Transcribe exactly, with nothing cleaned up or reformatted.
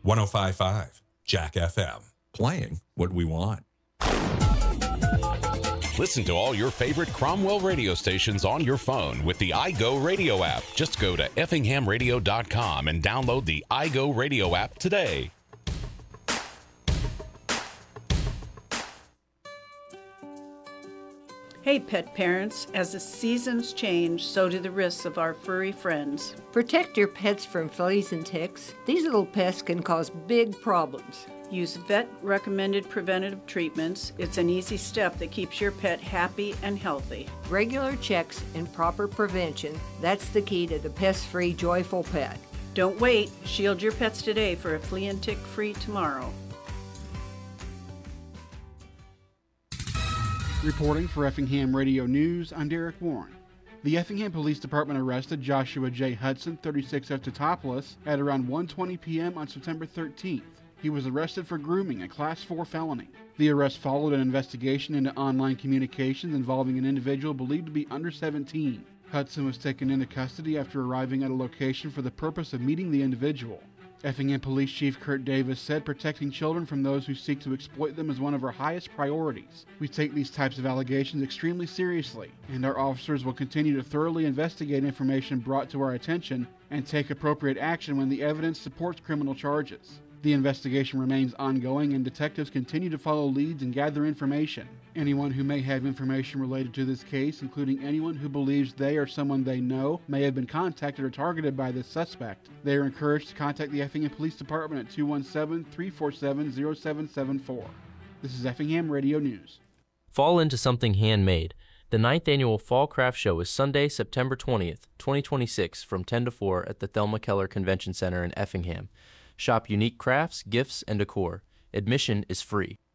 one oh five point five Jack F M. Playing what we want. Listen to all your favorite Cromwell radio stations on your phone with the iGo Radio app. Just go to effingham radio dot com and download the iGo Radio app today. Hey, pet parents, as the seasons change, so do the risks of our furry friends. Protect your pets from fleas and ticks. These little pests can cause big problems. Use vet-recommended preventative treatments. It's an easy step that keeps your pet happy and healthy. Regular checks and proper prevention, that's the key to the pest-free, joyful pet. Don't wait. Shield your pets today for a flea and tick-free tomorrow. Reporting for Effingham Radio News, I'm Derek Warren. The Effingham Police Department arrested Joshua J. Hudson, thirty-six of Teutopolis, at around one twenty p.m. on September thirteenth. He was arrested for grooming, a Class four felony. The arrest followed an investigation into online communications involving an individual believed to be under seventeen. Hudson was taken into custody after arriving at a location for the purpose of meeting the individual. Effingham Police Chief Kurt Davis said protecting children from those who seek to exploit them is one of our highest priorities. We take these types of allegations extremely seriously, and our officers will continue to thoroughly investigate information brought to our attention and take appropriate action when the evidence supports criminal charges. The investigation remains ongoing and detectives continue to follow leads and gather information. Anyone who may have information related to this case, including anyone who believes they or someone they know may have been contacted or targeted by this suspect, they are encouraged to contact the Effingham Police Department at two one seven, three four seven, zero seven seven four. This is Effingham Radio News. Fall into something handmade. The ninth Annual Fall Craft Show is Sunday, September twentieth, twenty twenty-six from ten to four at the Thelma Keller Convention Center in Effingham. Shop unique crafts, gifts, and decor. Admission is free.